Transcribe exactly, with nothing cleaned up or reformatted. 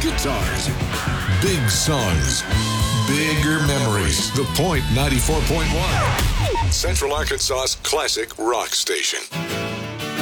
guitars, big songs, bigger memories. The Point ninety-four point one, Central Arkansas's classic rock station.